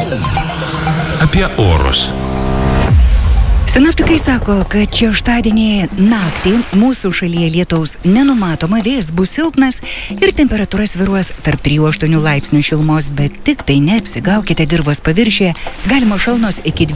Apie orus. Sinoptikai sako, kad šeštadienį naktį mūsų šalyje lietaus nenumatoma, vėjas bus silpnas ir temperatūra svyruos tarp 3-8 laipsnių šilumos, bet tik tai neapsigaukite dirvos paviršiuje, galima šalnos iki